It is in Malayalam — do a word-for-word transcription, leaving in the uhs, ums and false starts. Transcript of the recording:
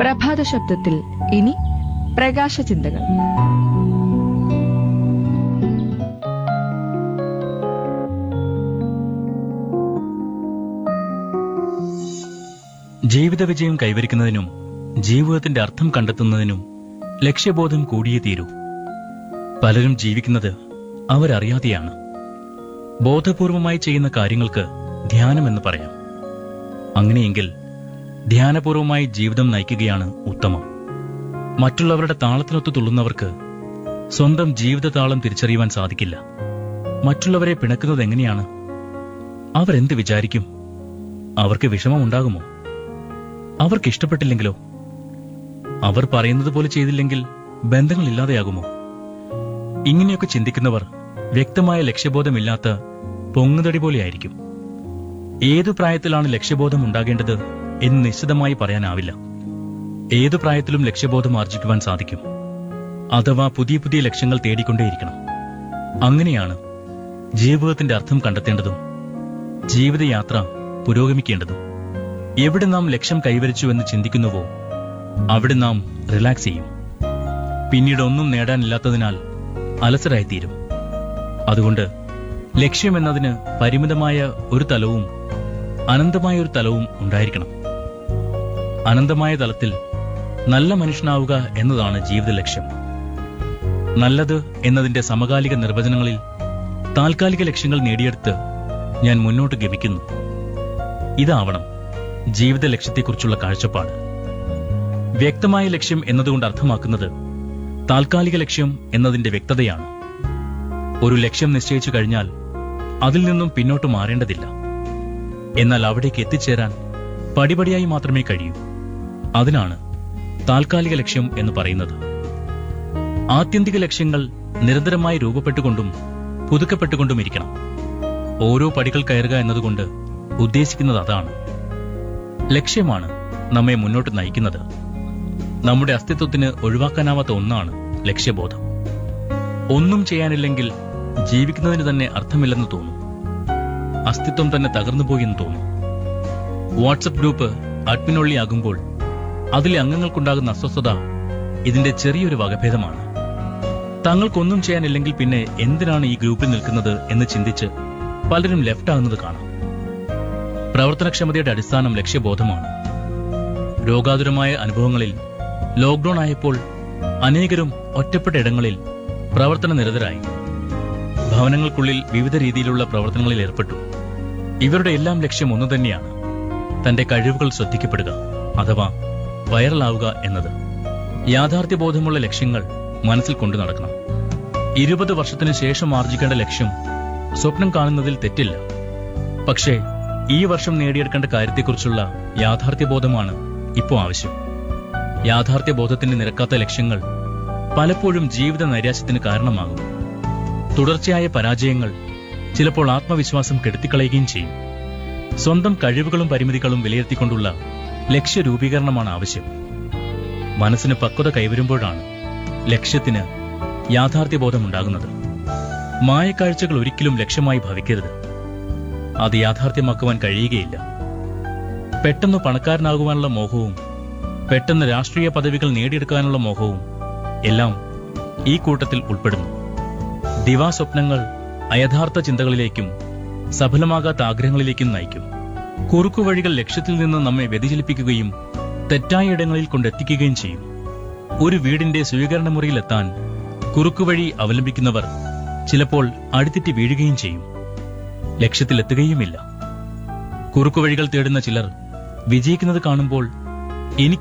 പ്രഭാത ശബ്ദത്തിൽ ഇനി പ്രകാശ ചിന്തകൾ. ജീവിത വിജയം കൈവരിക്കുന്നതിനും ജീവിതത്തിന്റെ അർത്ഥം കണ്ടെത്തുന്നതിനും ലക്ഷ്യബോധം കൂടിയേ തീരൂ. പലരും ജീവിക്കുന്നത് അവരറിയാതെയാണ്. ബോധപൂർവമായി ചെയ്യുന്ന കാര്യങ്ങൾക്ക് ധ്യാനമെന്ന് പറയാം. അങ്ങനെയെങ്കിൽ ധ്യാനപൂർവമായി ജീവിതം നയിക്കുകയാണ് ഉത്തമം. മറ്റുള്ളവരുടെ താളത്തിനൊത്തു തുള്ളുന്നവർക്ക് സ്വന്തം ജീവിത താളം തിരിച്ചറിയുവാൻ സാധിക്കില്ല. മറ്റുള്ളവരെ പിണക്കുന്നത് എങ്ങനെയാണ്? അവരെന്ത് വിചാരിക്കും? അവർക്ക് വിഷമമുണ്ടാകുമോ? അവർക്ക് ഇഷ്ടപ്പെട്ടില്ലെങ്കിലോ? അവർ പറയുന്നത് പോലെ ചെയ്തില്ലെങ്കിൽ ബന്ധങ്ങൾ ഇല്ലാതെയാകുമോ? ഇങ്ങനെയൊക്കെ ചിന്തിക്കുന്നവർ വ്യക്തമായ ലക്ഷ്യബോധമില്ലാത്ത പൊങ്ങുതടി പോലെയായിരിക്കും. ഏതു പ്രായത്തിലാണ് ലക്ഷ്യബോധം ഉണ്ടാകേണ്ടത് എന്ന് നിശ്ചിതമായി പറയാനാവില്ല. ഏതു പ്രായത്തിലും ലക്ഷ്യബോധം ആർജിക്കുവാൻ സാധിക്കും. അഥവാ പുതിയ പുതിയ ലക്ഷ്യങ്ങൾ തേടിക്കൊണ്ടേയിരിക്കണം. അങ്ങനെയാണ് ജീവിതത്തിന്റെ അർത്ഥം കണ്ടെത്തേണ്ടതും ജീവിതയാത്ര പുരോഗമിക്കേണ്ടതും. എവിടെ നാം ലക്ഷ്യം കൈവരിച്ചുവെന്ന് ചിന്തിക്കുന്നുവോ അവിടെ നാം റിലാക്സ് ചെയ്യും. പിന്നീട് ഒന്നും നേടാനില്ലാത്തതിനാൽ അലസരായിത്തീരും. അതുകൊണ്ട് ലക്ഷ്യമെന്നതിന് പരിമിതമായ ഒരു തലവും അനന്തമായ ഒരു തലവും ഉണ്ടായിരിക്കണം. അനന്തമായ തലത്തിൽ നല്ല മനുഷ്യനാവുക എന്നതാണ് ജീവിത ലക്ഷ്യം. നല്ലത് എന്നതിന്റെ സമകാലിക നിർവചനങ്ങളിൽ താൽക്കാലിക ലക്ഷ്യങ്ങൾ നേടിയെടുത്ത് ഞാൻ മുന്നോട്ട് ഗമിക്കുന്നു. ഇതാവണം ജീവിത ലക്ഷ്യത്തെക്കുറിച്ചുള്ള കാഴ്ചപ്പാട്. വ്യക്തമായ ലക്ഷ്യം എന്നതുകൊണ്ട് അർത്ഥമാക്കുന്നത് താൽക്കാലിക ലക്ഷ്യം എന്നതിന്റെ വ്യക്തതയാണ്. ഒരു ലക്ഷ്യം നിശ്ചയിച്ചു കഴിഞ്ഞാൽ അതിൽ നിന്നും പിന്നോട്ട് മാറേണ്ടതില്ല. എന്നാൽ അവിടേക്ക് എത്തിച്ചേരാൻ പടിപടിയായി മാത്രമേ കഴിയൂ. അതിനാണ് താൽക്കാലിക ലക്ഷ്യം എന്ന് പറയുന്നത്. ആത്യന്തിക ലക്ഷ്യങ്ങൾ നിരന്തരമായി രൂപപ്പെട്ടുകൊണ്ടും പുതുക്കപ്പെട്ടുകൊണ്ടും ഇരിക്കണം. ഓരോ പടികൾ കയറുക എന്നതുകൊണ്ട് ഉദ്ദേശിക്കുന്നത് അതാണ്. ലക്ഷ്യമാണ് നമ്മെ മുന്നോട്ട് നയിക്കുന്നത്. നമ്മുടെ അസ്തിത്വത്തിന് ഒഴിവാക്കാനാവാത്ത ഒന്നാണ് ലക്ഷ്യബോധം. ഒന്നും ചെയ്യാനില്ലെങ്കിൽ ജീവിക്കുന്നതിന് തന്നെ അർത്ഥമില്ലെന്ന് തോന്നും. അസ്തിത്വം തന്നെ തകർന്നുപോയെന്ന് തോന്നും. വാട്സപ്പ് ഗ്രൂപ്പ് അഡ്മിനൊള്ളിയാകുമ്പോൾ അതിലെ അംഗങ്ങൾക്കുണ്ടാകുന്ന അസ്വസ്ഥത ഇതിന്റെ ചെറിയൊരു വകഭേദമാണ്. തങ്ങൾക്കൊന്നും ചെയ്യാനില്ലെങ്കിൽ പിന്നെ എന്തിനാണ് ഈ ഗ്രൂപ്പിൽ നിൽക്കുന്നത് എന്ന് ചിന്തിച്ച് പലരും ലെഫ്റ്റ് ആകുന്നത് കാണാം. പ്രവർത്തനക്ഷമതയുടെ അടിസ്ഥാനം ലക്ഷ്യബോധമാണ്. രോഗാതുരമായ അനുഭവങ്ങളിൽ ലോക്ക്ഡൌൺ ആയപ്പോൾ അനേകരും ഒറ്റപ്പെട്ട ഇടങ്ങളിൽ പ്രവർത്തന നിരതരായി. ഭവനങ്ങൾക്കുള്ളിൽ വിവിധ രീതിയിലുള്ള പ്രവർത്തനങ്ങളിൽ ഏർപ്പെട്ടു. ഇവരുടെ എല്ലാം ലക്ഷ്യം ഒന്നു തന്നെയാണ്: തന്റെ കഴിവുകൾ ശ്രദ്ധിക്കപ്പെടുക അഥവാ വൈറലാവുക എന്നത്. യാഥാർത്ഥ്യബോധമുള്ള ലക്ഷ്യങ്ങൾ മനസ്സിൽ കൊണ്ടു നടക്കണം. ഇരുപത് വർഷത്തിനു ശേഷം ആർജിക്കേണ്ട ലക്ഷ്യം സ്വപ്നം കാണുന്നതിൽ തെറ്റില്ല. പക്ഷേ ഈ വർഷം നേടിയെടുക്കേണ്ട കാര്യത്തെക്കുറിച്ചുള്ള യാഥാർത്ഥ്യബോധമാണ് ഇപ്പോൾ ആവശ്യം. യാഥാർത്ഥ്യബോധത്തിന് നിരക്കാത്ത ലക്ഷ്യങ്ങൾ പലപ്പോഴും ജീവിത നൈരാശ്യത്തിന് കാരണമാകും. തുടർച്ചയായ പരാജയങ്ങൾ ചിലപ്പോൾ ആത്മവിശ്വാസം കെടുത്തിക്കളയുകയും ചെയ്യും. സ്വന്തം കഴിവുകളും പരിമിതികളും വിലയിരുത്തിക്കൊണ്ടുള്ള ലക്ഷ്യരൂപീകരണമാണ് ആവശ്യം. മനസ്സിന് പക്വത കൈവരുമ്പോഴാണ് ലക്ഷ്യത്തിന് യാഥാർത്ഥ്യബോധമുണ്ടാകുന്നത്. മായക്കാഴ്ചകൾ ഒരിക്കലും ലക്ഷ്യമായി ഭവിക്കരുത്. അത് യാഥാർത്ഥ്യമാക്കുവാൻ കഴിയുകയില്ല. പെട്ടെന്ന് പണക്കാരനാകുവാനുള്ള മോഹവും പെട്ടെന്ന് രാഷ്ട്രീയ പദവികൾ നേടിയെടുക്കാനുള്ള മോഹവും എല്ലാം ഈ കൂട്ടത്തിൽ ഉൾപ്പെടുന്നു. ദിവാസ്വപ്നങ്ങൾ അയഥാർത്ഥ ചിന്തകളിലേക്കും സഫലമാകാത്ത ആഗ്രഹങ്ങളിലേക്കും നയിക്കും. കുറുക്കുവഴികൾ ലക്ഷ്യത്തിൽ നിന്ന് നമ്മെ വ്യതിചലിപ്പിക്കുകയും തെറ്റായ ഇടങ്ങളിൽ കൊണ്ടെത്തിക്കുകയും ചെയ്യും. ഒരു വീടിന്റെ സ്വീകരണ മുറിയിലെത്താൻ കുറുക്കുവഴി അവലംബിക്കുന്നവർ ചിലപ്പോൾ അടിതെറ്റി വീഴുകയും ചെയ്യും. ലക്ഷ്യത്തിലെത്തുകയുമില്ല. കുറുക്കുവഴികൾ തേടുന്ന ചിലർ വിജയിക്കുന്നത് കാണുമ്പോൾ എനിക്ക്